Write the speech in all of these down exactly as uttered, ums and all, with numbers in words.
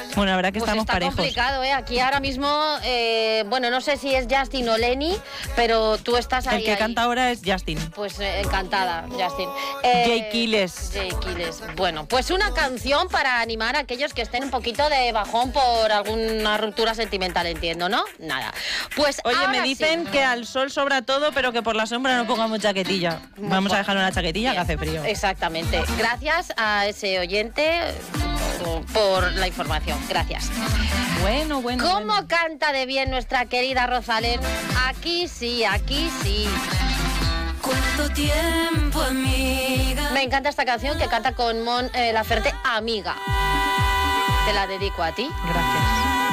Bueno, la verdad que pues estamos está parejos. Está complicado, ¿eh? Aquí ahora mismo, eh, bueno, no sé si es Justin o Lenny, pero tú estás ahí. El que ahí. canta ahora es Justin. Pues eh, encantada, Justin. Eh, Jay Quiles. Jay Quiles. Bueno, pues una canción para animar a aquellos que estén un poquito de bajón por alguna ruptura sentimental, entiendo, ¿no? Nada. Pues Oye, ahora me dicen sí. que al sol sobra todo, pero que por la sombra no pongamos chaquetilla. Vamos a dejarle una chaquetilla que hace frío. Exactamente. Gracias a ese oyente por la información. Gracias. Bueno, bueno. ¿Cómo bueno. canta de bien nuestra querida Rosalén? Aquí sí, aquí sí. ¿Cuánto tiempo, amiga? Me encanta esta canción que canta con Mon eh, Laferte, Amiga. Te la dedico a ti. Gracias.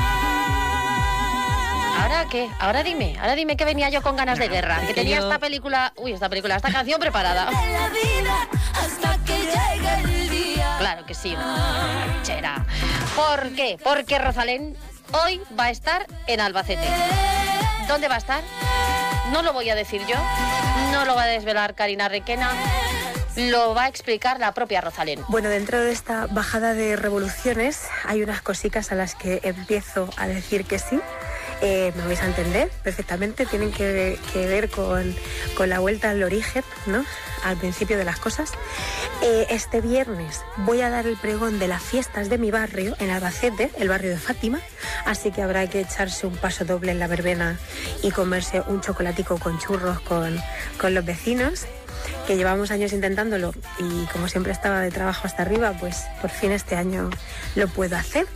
¿Ahora qué? Ahora dime, ahora dime que venía yo con ganas de guerra, que que tenía yo- esta película, uy, esta película, esta canción preparada. De la vida hasta que llegue el día. Claro que sí, chera. ¿Por qué? Porque Rosalén hoy va a estar en Albacete. ¿Dónde va a estar? No lo voy a decir yo, no lo va a desvelar Karina Requena, lo va a explicar la propia Rosalén. Bueno, dentro de esta bajada de revoluciones hay unas cositas a las que empiezo a decir que sí. Eh, me vais a entender perfectamente, tienen que, que ver con, con la vuelta al origen, ¿no? Al principio de las cosas. Eh, este viernes voy a dar el pregón de las fiestas de mi barrio, en Albacete, el barrio de Fátima, así que habrá que echarse un paso doble en la verbena y comerse un chocolatico con churros con, con los vecinos, que llevamos años intentándolo y como siempre estaba de trabajo hasta arriba, pues por fin este año lo puedo hacer.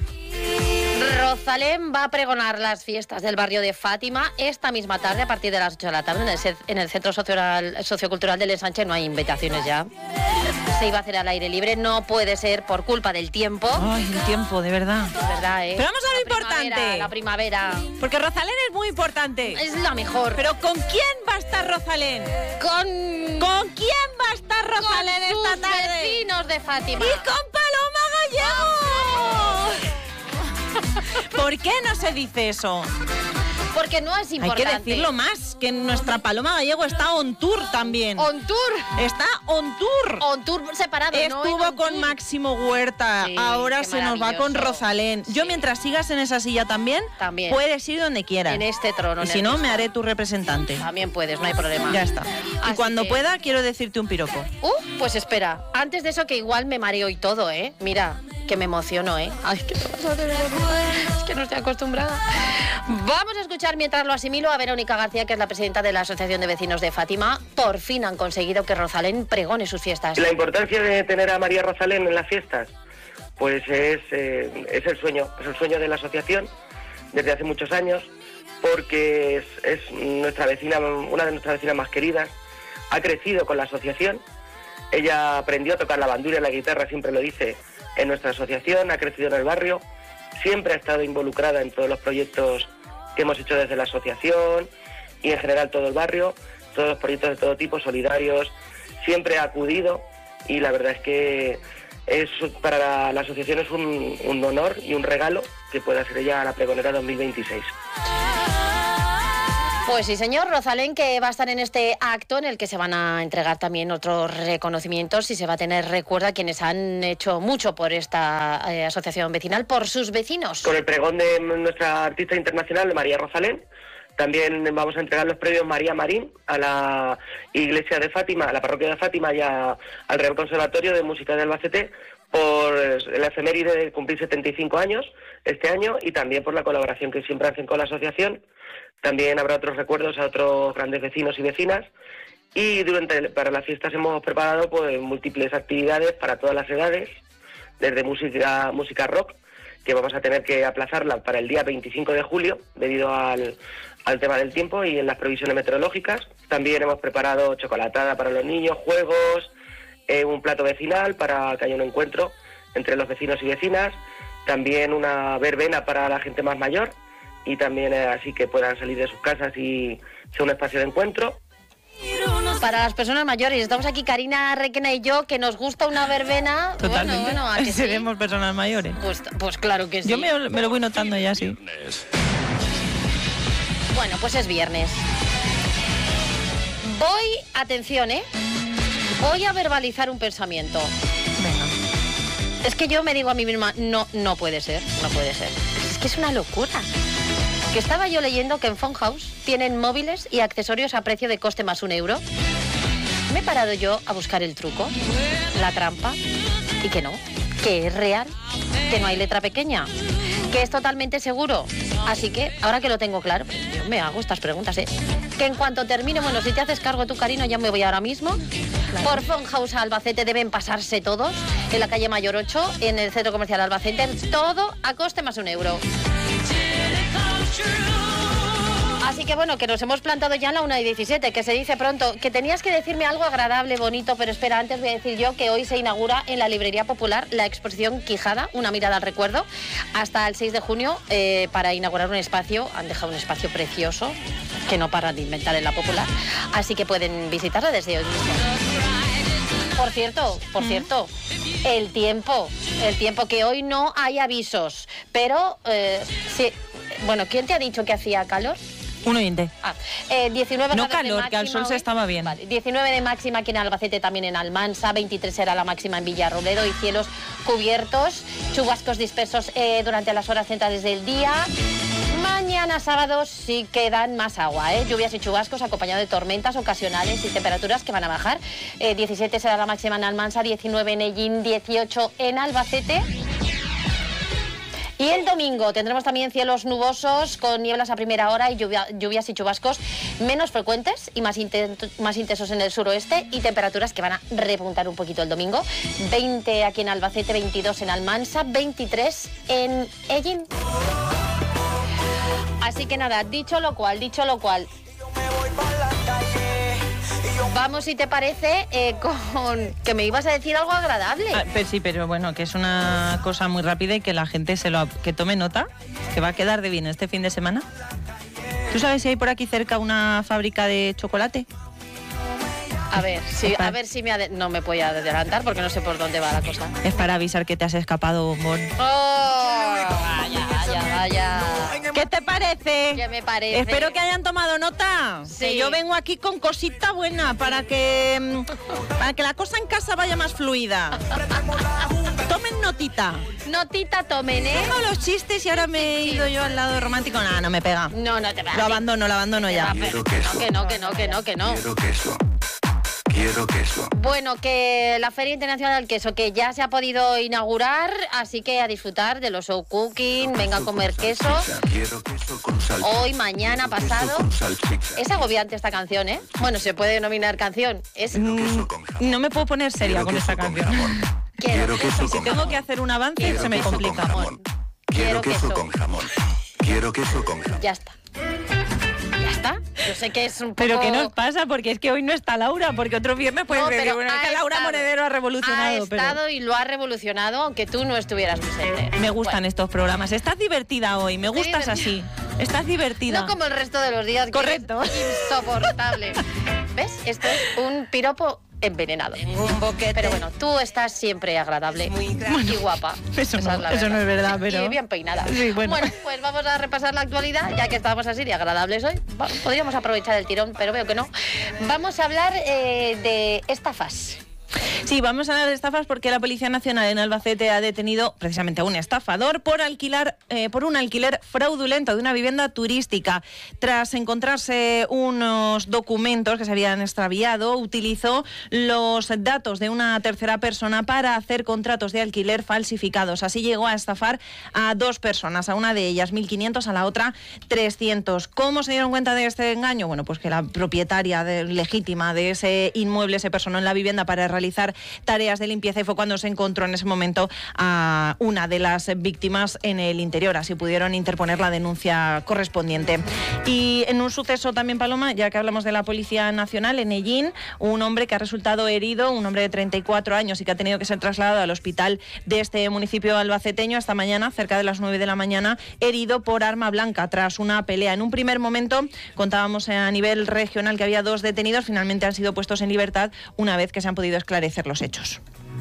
Rosalén va a pregonar las fiestas del barrio de Fátima esta misma tarde a partir de las ocho de la tarde en el, ce- en el Centro Socioral- Sociocultural del Ensanche. No hay invitaciones ya. Se iba a hacer al aire libre, no puede ser por culpa del tiempo. Ay, el tiempo, de verdad. Es verdad, ¿eh? Pero vamos a lo La primavera, importante. La primavera Porque Rosalén es muy importante. es la mejor. Pero ¿con quién va a estar Rosalén? con, ¿Con quién va a estar Rosalén con esta sus tarde? vecinos de Fátima. ¡Y con Paloma Gallego! ¿Por qué no se dice eso? Porque no es Hay importante. que decirlo más, que nuestra Paloma Gallego está on tour también. On tour. Está on tour. On tour separado. no en Estuvo on con tour. Máximo Huerta, Sí, ahora qué se nos va con maravilloso. Rosalén. Yo Sí. mientras sigas en esa silla también, También. puedes ir donde quieras. En este trono. Y en si el no, mismo. me haré tu representante. También puedes, no hay problema. Ya está. Y Así cuando que- pueda, quiero decirte un piropo. Uh, pues espera. Antes de eso, que igual me mareo y todo, ¿eh? Mira, que me emociono, ¿eh? Ay, ¿qué te vas a hacer? Es que no estoy acostumbrada. Vamos a escuchar, mientras lo asimilo, a Verónica García, que es la presidenta de la Asociación de Vecinos de Fátima. Por fin han conseguido que Rosalén pregone sus fiestas. La importancia de tener a María Rosalén en las fiestas, pues es, eh, es el sueño, es el sueño de la asociación desde hace muchos años, porque es, es nuestra vecina, una de nuestras vecinas más queridas, ha crecido con la asociación, ella aprendió a tocar la bandurria y la guitarra, siempre lo dice, en nuestra asociación, ha crecido en el barrio, siempre ha estado involucrada en todos los proyectos que hemos hecho desde la asociación y en general todo el barrio, todos los proyectos de todo tipo, solidarios, siempre ha acudido y la verdad es que es, para la, la asociación es un, un honor y un regalo que pueda ser ella la pregonera dos mil veintiséis. Pues sí, señor. Rosalén, que va a estar en este acto en el que se van a entregar también otros reconocimientos y se va a tener recuerdo a quienes han hecho mucho por esta eh, asociación vecinal, por sus vecinos. Con el pregón de nuestra artista internacional, María Rosalén, también vamos a entregar los premios María Marín a la Iglesia de Fátima, a la Parroquia de Fátima y a, al Real Conservatorio de Música de Albacete por la efeméride de cumplir setenta y cinco años este año y también por la colaboración que siempre hacen con la asociación. También habrá otros recuerdos a otros grandes vecinos y vecinas y durante para las fiestas hemos preparado pues múltiples actividades para todas las edades, desde música música rock, que vamos a tener que aplazarla para el día veinticinco de julio debido al, al tema del tiempo y en las previsiones meteorológicas. También hemos preparado chocolatada para los niños, juegos, eh, un plato vecinal para que haya un encuentro entre los vecinos y vecinas, también una verbena para la gente más mayor y también eh, así que puedan salir de sus casas y sea un espacio de encuentro. Para las personas mayores, estamos aquí Karina Requena y yo, que nos gusta una verbena. Totalmente. Bueno, bueno, ¿a que sí? Seremos personas mayores. Pues, pues claro que sí. Yo me, me lo voy notando ya, sí. Bueno, pues es viernes. Voy, atención, ¿eh? Voy a verbalizar un pensamiento. Venga. Es que yo me digo a mí misma, no, no puede ser, no puede ser. Es que es una locura. Que estaba yo leyendo que en Phone House tienen móviles y accesorios a precio de coste más un euro. Me he parado yo a buscar el truco, la trampa, y que no, que es real, que no hay letra pequeña, que es totalmente seguro. Así que, ahora que lo tengo claro, yo me hago estas preguntas, ¿eh? Que en cuanto termine, bueno, si te haces cargo tú, cariño, ya me voy ahora mismo. Claro. Por Phone House Albacete deben pasarse todos, en la calle Mayor ocho, en el Centro Comercial Albacete, todo a coste más un euro. Así que bueno, que nos hemos plantado ya en la una y diecisiete, que se dice pronto, que tenías que decirme algo agradable, bonito, pero espera, antes voy a decir yo que hoy se inaugura en la Librería Popular la exposición Quijada, una mirada al recuerdo, hasta el seis de junio, eh, para inaugurar un espacio, han dejado un espacio precioso, que no paran de inventar en la Popular, así que pueden visitarla desde hoy mismo. Por cierto, por cierto, el tiempo, el tiempo que hoy no hay avisos, pero eh, sí, bueno, ¿quién te ha dicho que hacía calor? Un oyente. Ah, eh, diecinueve no calor, calor, que al sol hoy se estaba bien. Vale, diecinueve de máxima aquí en Albacete, también en Almansa, veintitrés era la máxima en Villarrobledo y cielos cubiertos, chubascos dispersos eh, durante las horas centrales del día. Mañana sábado sí quedan más agua, ¿eh? Lluvias y chubascos acompañados de tormentas ocasionales y temperaturas que van a bajar. Eh, diecisiete será la máxima en Almansa, diecinueve en Ellín, dieciocho en Albacete. Y el domingo tendremos también cielos nubosos con nieblas a primera hora y lluvia, lluvias y chubascos menos frecuentes y más, inten- más intensos en el suroeste y temperaturas que van a repuntar un poquito el domingo. veinte aquí en Albacete, veintidós en Almansa, veintitrés en Ellín. Así que nada, dicho lo cual, dicho lo cual, vamos, si te parece, eh, con que me ibas a decir algo agradable. Ah, pero sí, pero bueno, que es una cosa muy rápida y que la gente se lo que tome nota, que va a quedar de bien este fin de semana. ¿Tú sabes si hay por aquí cerca una fábrica de chocolate? A ver, sí, a ver si me ade- no me voy a adelantar porque no sé por dónde va la cosa. Es para avisar que te has escapado, bombón. ¡Oh! Vaya, vaya, vaya. ¿Qué te parece? ¿Qué me parece? Espero que hayan tomado nota. Sí. Que yo vengo aquí con cosita buena para que para que la cosa en casa vaya más fluida. Tomen notita. Notita tomen, ¿eh? Tengo los chistes y ahora me he ido yo al lado romántico. Nada, no me pega. No, no te va. Lo abandono, lo abandono ya. No, que no, que no, que no, que no. Quiero queso. Quiero queso. Bueno, que la Feria Internacional del Queso, que ya se ha podido inaugurar, así que a disfrutar de los show cooking, venga a comer queso. Quiero queso con salchicha. Hoy, mañana, Quiero queso pasado. con salchicha. Es agobiante esta canción, ¿eh? Bueno, se puede denominar canción. Es Mm, no me puedo poner seria Quiero con queso esta con canción. jamón. Quiero Quiero queso queso. Si con tengo jamón. que hacer un avance, Quiero se me queso con complica. jamón. Quiero Quiero queso queso. con jamón. Quiero queso con jamón. Ya está. Ya está. Yo sé que es un poco... Pero ¿qué nos pasa? Porque es que hoy no está Laura, porque otro viernes puedes No, decir, pero bueno, ha que Laura estado. Monedero ha revolucionado. Ha estado pero y lo ha revolucionado, aunque tú no estuvieras presente. me gustan Bueno, estos programas. Estás divertida hoy, me Estoy gustas así. divertida. Estás divertida. no como el resto de los días, que Correcto. es insoportable. ¿Ves? Esto es un piropo envenenado. Pero bueno, tú estás siempre agradable y guapa. Eso Esa no, es la eso no es verdad, pero- Y bien peinada. Sí, bueno. pues vamos a repasar la actualidad, ya que estamos así de agradables hoy. Va- Podríamos aprovechar el tirón, pero veo que no. Vamos a hablar eh, de estafas. Sí, vamos a hablar de estafas porque la Policía Nacional en Albacete ha detenido precisamente a un estafador por alquilar, eh, por un alquiler fraudulento de una vivienda turística. Tras encontrarse unos documentos que se habían extraviado, utilizó los datos de una tercera persona para hacer contratos de alquiler falsificados. Así llegó a estafar a dos personas, a una de ellas mil quinientos, a la otra trescientos. ¿Cómo se dieron cuenta de este engaño? Bueno, pues que la propietaria de- legítima de ese inmueble se personó en la vivienda para realizar tareas de limpieza y fue cuando se encontró en ese momento a una de las víctimas en el interior. Así pudieron interponer la denuncia correspondiente. Y en un suceso también, Paloma, ya que hablamos de la Policía Nacional, en Ellín, un hombre que ha resultado herido, un hombre de treinta y cuatro años y que ha tenido que ser trasladado al hospital de este municipio albaceteño esta mañana, cerca de las nueve de la mañana, herido por arma blanca tras una pelea. En un primer momento contábamos a nivel regional que había dos detenidos, finalmente han sido puestos en libertad una vez que se han podido esclarecer los hechos.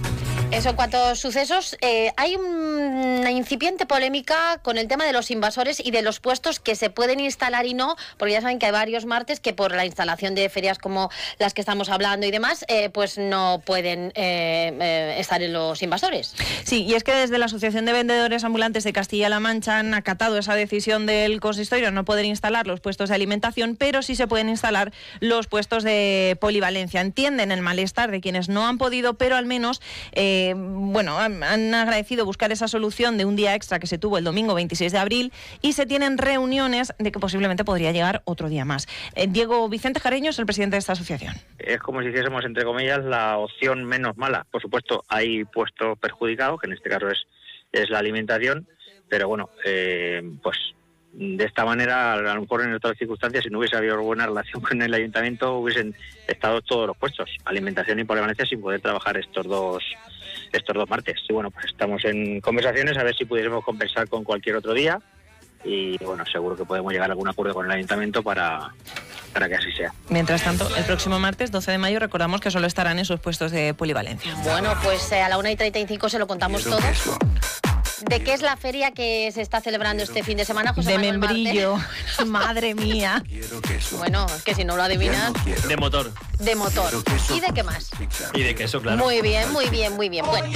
Eso en cuanto a sucesos, eh, hay una incipiente polémica con el tema de los invasores y de los puestos que se pueden instalar y no, porque ya saben que hay varios martes que por la instalación de ferias como las que estamos hablando y demás, eh, pues no pueden eh, eh, estar en los invasores. Sí, y es que desde la Asociación de Vendedores Ambulantes de Castilla-La Mancha han acatado esa decisión del consistorio, no poder instalar los puestos de alimentación, pero sí se pueden instalar los puestos de polivalencia. Entienden el malestar de quienes no han podido, pero al menos... Eh, Eh, bueno, han, han agradecido buscar esa solución de un día extra que se tuvo el domingo veintiséis de abril y se tienen reuniones de que posiblemente podría llegar otro día más. Eh, Diego Vicente Jareño es el presidente de esta asociación. Es como si hiciésemos, entre comillas, la opción menos mala. Por supuesto, hay puestos perjudicados, que en este caso es, es la alimentación, pero bueno, eh, pues de esta manera, a lo mejor en otras circunstancias, si no hubiese habido buena relación con el ayuntamiento, hubiesen estado todos los puestos, alimentación y polivalencia, sin poder trabajar estos dos estos dos martes. Y bueno, pues estamos en conversaciones a ver si pudiésemos compensar con cualquier otro día y bueno, seguro que podemos llegar a algún acuerdo con el ayuntamiento para, para que así sea. Mientras tanto, el próximo martes, doce de mayo, recordamos que solo estarán esos puestos de polivalencia. Bueno, pues eh, a la una y treinta y cinco se lo contamos todo. ¿De qué es la feria que se está celebrando este fin de semana, José De Manuel membrillo. Marte? Madre mía. Quiero queso. Bueno, es que si no lo adivinas... Ya no quiero. De motor. De motor. Quiero queso ¿Y de qué con más? pizza. Y de queso, claro. Muy bien, muy bien, muy bien. Bueno,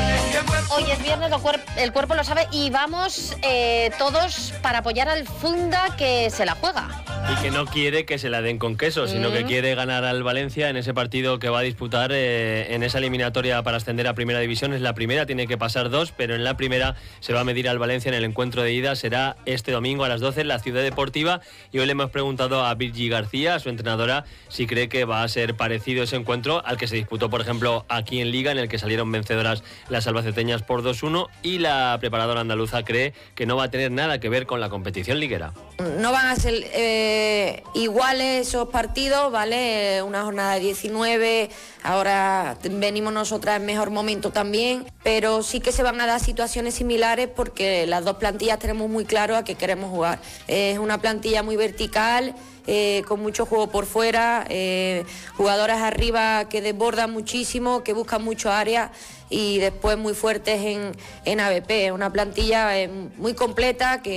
hoy es viernes, lo cuer- el cuerpo lo sabe y vamos eh, todos para apoyar al Funda que se la juega. Y que no quiere que se la den con queso, sino Mm. que quiere ganar al Valencia en ese partido que va a disputar eh, en esa eliminatoria para ascender a Primera División. Es la primera, tiene que pasar dos, pero en la primera se va a medir al Valencia en el encuentro de ida. Será este domingo a las doce en la Ciudad Deportiva. Y hoy le hemos preguntado a Virgi García, su entrenadora, si cree que va a ser parecido ese encuentro al que se disputó, por ejemplo, aquí en Liga, en el que salieron vencedoras las albaceteñas por dos uno. Y la preparadora andaluza cree que no va a tener nada que ver con la competición liguera. No van a ser eh, iguales esos partidos, ¿vale? Una jornada de diecinueve, ahora venimos nosotras en mejor momento también, pero sí que se van a dar situaciones similares porque las dos plantillas tenemos muy claro a qué queremos jugar. Es una plantilla muy vertical, eh, con mucho juego por fuera, eh, jugadoras arriba que desbordan muchísimo, que buscan mucho área y después muy fuertes en, en A B P. Una plantilla eh, muy completa que...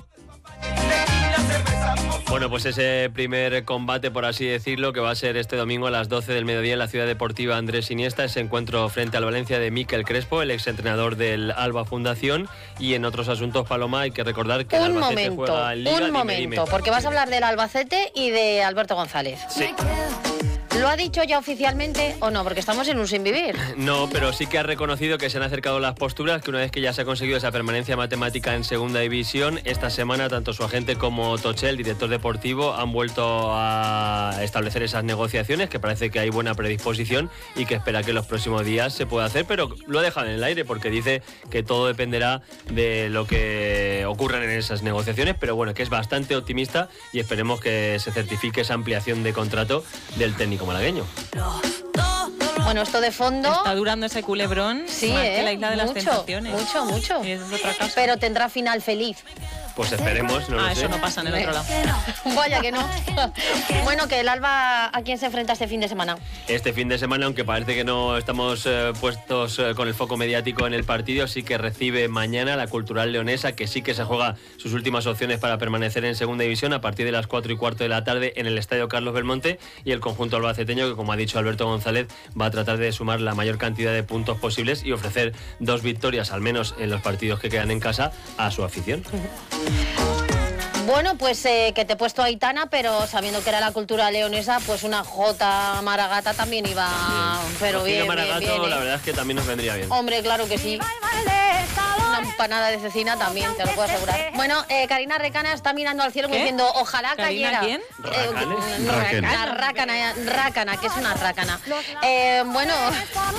Bueno, pues ese primer combate, por así decirlo, que va a ser este domingo a las doce del mediodía en la Ciudad Deportiva Andrés Iniesta, ese encuentro frente al Valencia de Mikel Crespo, el exentrenador del Alba Fundación. Y en otros asuntos, Paloma, hay que recordar que el Un Albacete momento, juega en Liga. un Dime, momento, dime. porque vas a hablar del Albacete y de Alberto González. Sí. ¿Lo ha dicho ya oficialmente o no? Porque estamos en un sin vivir. No, pero sí que ha reconocido que se han acercado las posturas, que una vez que ya se ha conseguido esa permanencia matemática en segunda división, esta semana tanto su agente como Toché, el director deportivo, han vuelto a establecer esas negociaciones, que parece que hay buena predisposición y que espera que en los próximos días se pueda hacer, pero lo ha dejado en el aire porque dice que todo dependerá de lo que ocurran en esas negociaciones, pero bueno, que es bastante optimista y esperemos que se certifique esa ampliación de contrato del técnico malagueño. Bueno, esto de fondo... Está durando ese culebrón. Sí, más ¿eh? que la isla de las mucho, tentaciones. mucho, mucho. Y es otra cosa. Pero tendrá final feliz. Pues esperemos, no lo Ah, sé. eso no pasa en el otro lado. Vaya que no. Bueno, que el Alba, ¿a quién se enfrenta este fin de semana? Este fin de semana, aunque parece que no estamos eh, puestos eh, con el foco mediático en el partido, sí que recibe mañana la Cultural Leonesa, que sí que se juega sus últimas opciones para permanecer en segunda división a partir de las cuatro y cuarto de la tarde en el Estadio Carlos Belmonte, y el conjunto albaceteño, que como ha dicho Alberto González, va a tratar de sumar la mayor cantidad de puntos posibles y ofrecer dos victorias, al menos en los partidos que quedan en casa, a su afición. Bueno, pues eh, que te he puesto Aitana, pero sabiendo que era la cultura leonesa, pues una J Maragata también iba, pero Rocío bien, Maragato, bien, bien, la ¿eh? verdad es que también nos vendría bien. Hombre, claro que sí. Una empanada de cecina también, te lo puedo asegurar. Bueno, eh, Karina Recana está mirando al cielo como ¿Qué? diciendo, ojalá ¿Karina cayera. quién? Eh, ¿Racanes? no, Raquel. la rácana, rácana, que es una rácana. Eh, bueno...